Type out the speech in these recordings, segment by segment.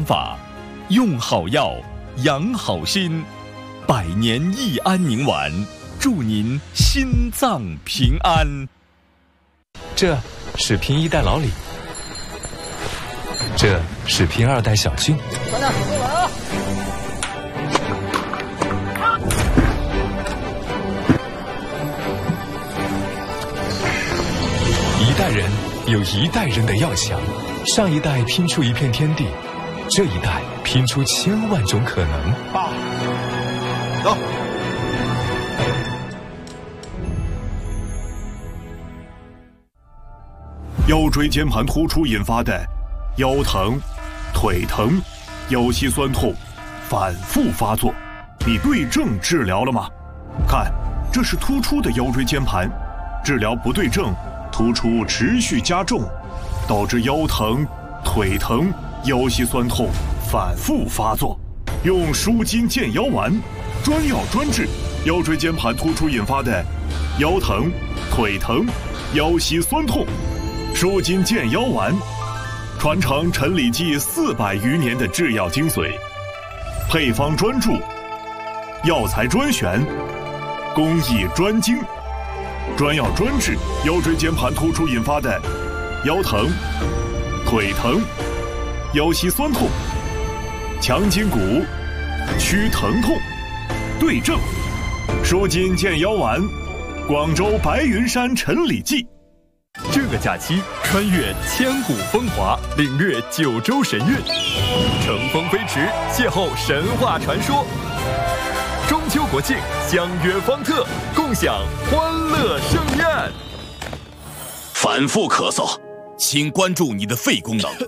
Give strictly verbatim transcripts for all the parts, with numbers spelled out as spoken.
法，用好药，养好心，百年益安宁丸，祝您心脏平安。 这是拼一代老李，这是拼二代小俊。 大家过来啊！ 一代人有一代人的要强，上一代拼出一片天地，这一代拼出千万种可能。 爸，走。 腰椎间盘突出引发的腰疼、腿疼、腰膝酸痛反复发作，你对症治疗了吗？看，这是突出的腰椎间盘，治疗不对症，突出持续加重，导致腰疼、腿疼、腰膝酸痛反复发作。用舒筋健腰丸，专药专治腰椎间盘突出引发的腰疼、腿疼、腰膝酸痛。舒筋健腰丸，传承陈李济四百余年的制药精髓，配方专注，药材专选，工艺专精，专药专治腰椎间盘突出引发的腰疼、腿疼、腰膝酸痛，强筋骨，祛疼痛，对症。舒筋健腰丸，广州白云山陈李济。 这个假期，穿越千古风华，领略九州神韵，乘风飞驰，邂逅神话传说。中秋国庆，相约方特，共享欢乐盛宴。 反复咳嗽，请关注你的肺功能。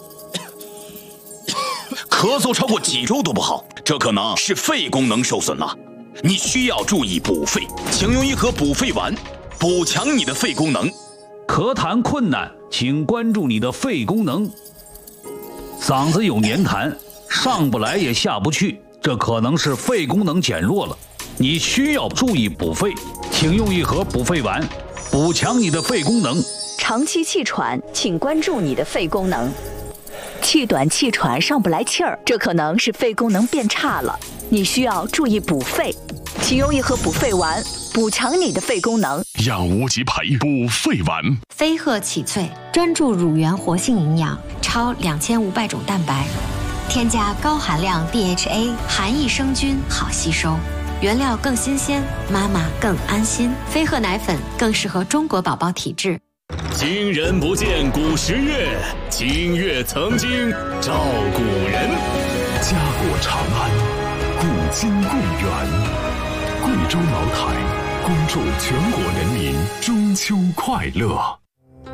咳嗽超过几周都不好，这可能是肺功能受损了。你需要注意补肺，请用一盒补肺丸，补强你的肺功能。 咳痰困难，请关注你的肺功能。嗓子有黏痰，上不来也下不去，这可能是肺功能减弱了。你需要注意补肺，请用一盒补肺丸，补强你的肺功能。 长期气喘，请关注你的肺功能。气短气喘上不来气儿，这可能是肺功能变差了，你需要注意补肺，请用一盒补肺丸，补强你的肺功能。 养无极培补肺丸， 飞鹤启萃专注乳源活性营养，超两千五百种蛋白，添加高含量 D H A， 含益生菌，好吸收，原料更新鲜，妈妈更安心。飞鹤奶粉更适合中国宝宝体质。 今人不见古时月，今月曾经照古人。家国长安，古今共远。贵州茅台，恭祝全国人民中秋快乐。